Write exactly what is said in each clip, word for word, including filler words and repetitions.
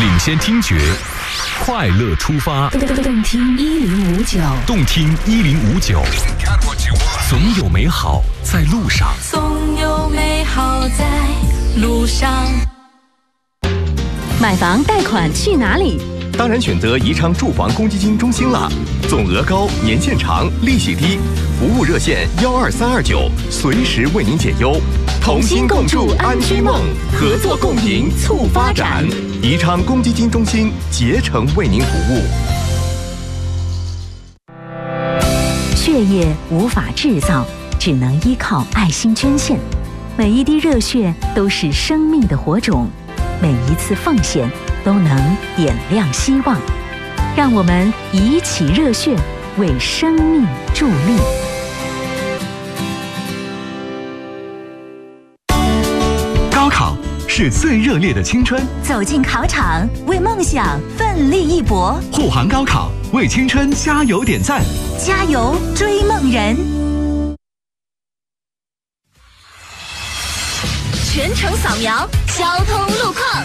领先听觉，快乐出发。 动听一零五九， 动听一零五九。总有美好在路上， 总有美好在路上。买房贷款去哪里？ 当然选择宜昌住房公积金中心了，总额高，年限长，利息低，服务热线幺二三二九，随时为您解忧。同心共筑安居梦，合作共赢促发展。宜昌公积金中心竭诚为您服务。 血液无法制造，只能依靠爱心捐献。每一滴热血都是生命的火种，每一次奉献都能点亮希望。让我们一起热血，为生命助力。 高考是最热烈的青春， 走进考场，为梦想奋力一搏。 护航高考，为青春加油点赞， 加油追梦人！全程扫描交通路况。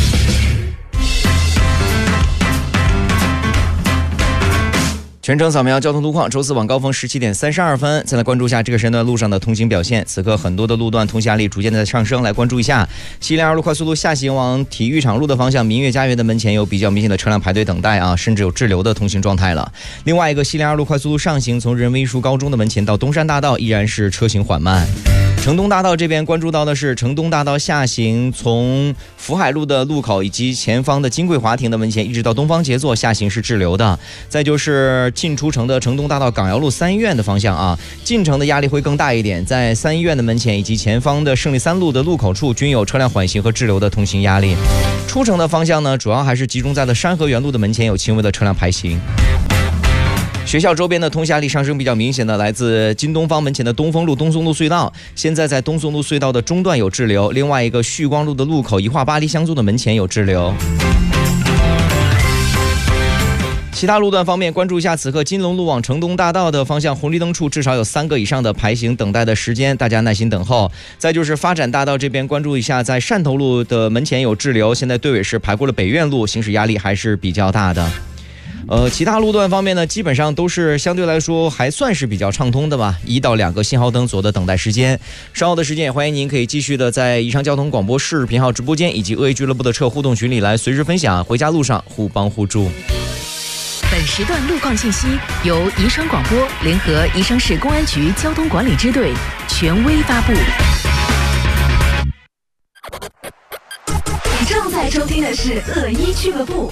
全程扫描交通路况，周四晚高峰十七点三十二分，再来关注一下这个时间段路上的通行表现。此刻很多的路段通行压力逐渐的上升，来关注一下西连二路快速路下行往体育场路的方向，民悦家园的门前有比较明显的车辆排队等待啊，甚至有滞留的通行状态了。另外一个西连二路快速路上行，从人文艺术高中的门前到东山大道依然是车行缓慢。城东大道这边关注到的是城东大道下行，从福海路的路口以及前方的金桂华庭的门前一直到东方杰作下行是滞留的。再就是进出城的城东大道港瑶路三医院的方向啊，进城的压力会更大一点，在三医院的门前以及前方的胜利三路的路口处均有车辆缓行和滞留的通行压力。出城的方向呢，主要还是集中在了山河园路的门前有轻微的车辆排行。学校周边的通行压力上升比较明显的来自金东方门前的东风路东松路隧道，现在在东松路隧道的中段有滞留，另外一个旭光路的路口宜化巴黎香综的门前有滞留。其他路段方面，关注一下此刻金龙路往城东大道的方向，红绿灯处至少有三个以上的排行等待的时间，大家耐心等候。再就是发展大道这边关注一下，在汕头路的门前有滞留，现在队尾是排过了北苑路，行驶压力还是比较大的。呃，其他路段方面呢，基本上都是相对来说还算是比较畅通的吧，一到两个信号灯左右的等待时间。稍后的时间也欢迎您可以继续的在宜昌交通广播视频号直播间以及恶意俱乐部的车互动群里来随时分享，回家路上互帮互助。 本时段路况信息由宜昌广播联合宜昌市公安局交通管理支队权威发布。 你正在收听的是恶意俱乐部。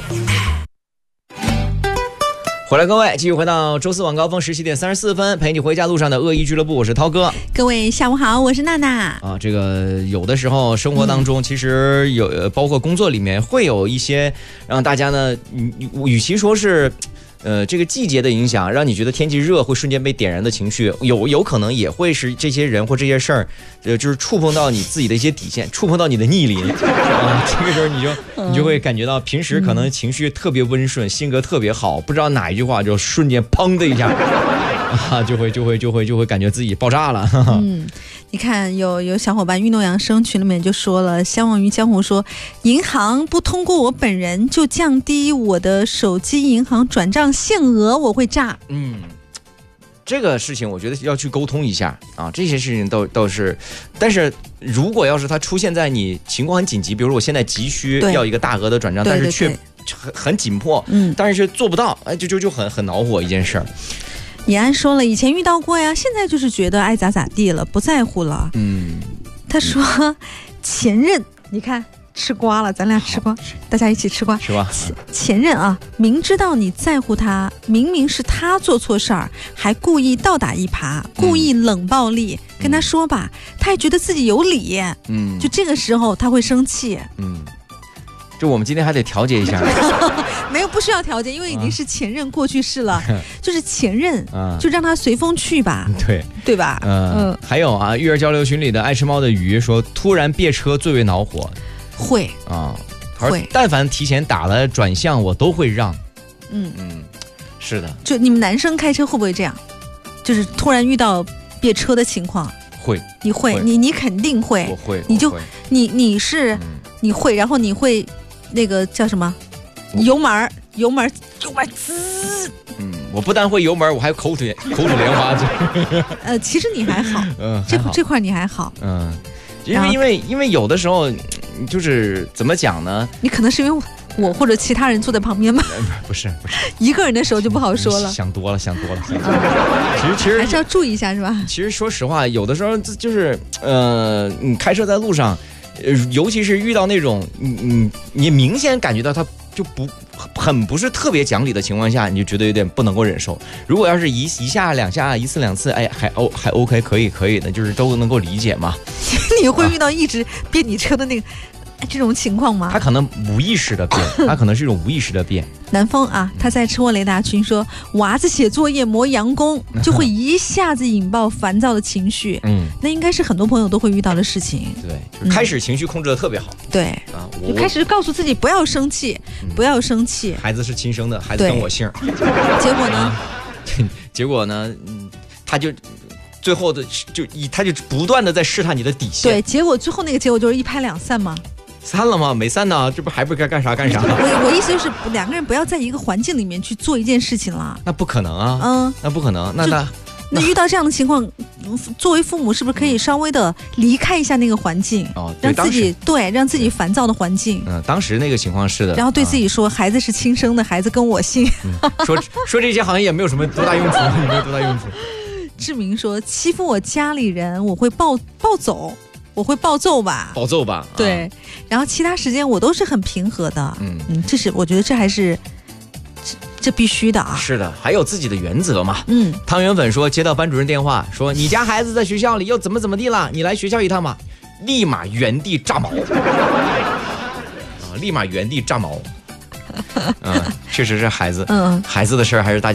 回来各位，继续回到周四晚高峰十七点三十四分，陪你回家路上的恶意俱乐部，我是涛哥。 各位下午好，我是娜娜。 啊，这个有的时候生活当中，其实有、嗯、包括工作里面会有一些让大家呢，与其说是呃，这个季节的影响，让你觉得天气热会瞬间被点燃的情绪，有有可能也会是这些人或这些事儿，呃，就是触碰到你自己的一些底线，触碰到你的逆鳞啊。这个时候你就你就会感觉到，平时可能情绪特别温顺，性格特别好，不知道哪一句话就瞬间砰的一下。啊，就会就会就会就会感觉自己爆炸了。 嗯，你看有有小伙伴运动养生群里面就说了，相忘于江湖说，银行不通过我本人就降低我的手机银行转账限额，我会炸。 嗯，这个事情我觉得要去沟通一下啊，这些事情都都是，但是如果要是它出现在你情况很紧急，比如我现在急需要一个大额的转账，但是却很很紧迫，嗯，但是却做不到，哎，就就就很很恼火一件事儿。 李安说了，以前遇到过呀，现在就是觉得爱咋咋地了，不在乎了。嗯，他说、嗯、前任，你看吃瓜了，咱俩吃瓜，大家一起吃瓜， 是吧？ 前任啊，明知道你在乎他，明明是他做错事儿，还故意倒打一耙，故意冷暴力，嗯、跟他说吧，他也觉得自己有理。嗯，就这个时候他会生气。嗯。 就我们今天还得调节一下。 没有，不需要调节，因为已经是前任过去式了，啊、就是前任、啊，就让他随风去吧， 对对吧？ 嗯、呃，还有啊，育儿交流群里的爱吃猫的鱼说，突然别车最为恼火， 会啊，会，但凡提前打了转向，我都会让。 嗯嗯，是的。 就你们男生开车会不会这样？就是突然遇到别车的情况， 会， 你会，会你你肯定会， 我会， 你就会你你是、嗯、你会，然后你会。 那个叫什么油门儿，油门儿，油门儿滋。 嗯，我不但会油门，我还有口吐口吐莲花。 呃，其实你还好， 嗯， 这还好这块你还好。 嗯，因为因为因为有的时候就是怎么讲呢？ 你可能是因为我或者其他人坐在旁边吧。 不是不是， 一个人的时候就不好说了。 想多了想多了。想多了其实其实还是要注意一下，是吧？ 其实说实话，有的时候就是呃，你开车在路上，呃，尤其是遇到那种你你你明显感觉到他就不很不是特别讲理的情况下，你就觉得有点不能够忍受。如果要是一一下两下一次两次，哎，还 O 还 OK 可以可以的，就是都能够理解嘛。 你会遇到一直变你车的那个、啊、这种情况吗？ 他可能无意识的变，他可能是一种无意识的变。 南风啊，他在车祸雷达群说，娃子写作业磨洋工就会一下子引爆烦躁的情绪。嗯，那应该是很多朋友都会遇到的事情。 对，就是开始情绪控制的特别好。 嗯、对啊，就开始告诉自己不要生气，嗯、不要生气。 孩子是亲生的，孩子跟我姓。 结果呢？ 结果呢？嗯，他就。最后的就以他就不断的在试探你的底线。 对，结果最后那个结果就是一拍两散嘛。 散了吗？没散呢，这不还不该干啥干啥。 我我意思就是两个人不要在一个环境里面去做一件事情了。 那不可能啊。嗯，那不可能。那那那遇到这样的情况，作为父母是不是可以稍微的离开一下那个环境？哦，让自己对让自己烦躁的环境。 嗯，当时那个情况是的。 然后对自己说，孩子是亲生的，孩子跟我姓。 嗯、说说这些好像也没有什么多大用处，也没有多大用处。 志明说：“欺负我家里人，我会暴暴走，我会暴揍吧， 暴揍吧。 对，啊、然后其他时间我都是很平和的。嗯嗯，这是我觉得这还是这这必须的啊。 是的，还有自己的原则嘛。嗯，汤圆粉说接到班主任电话说你家孩子在学校里又怎么怎么地了，你来学校一趟吧，立马原地炸毛啊，立马原地炸毛。嗯，确实是孩子，嗯，孩子的事儿还是大家。”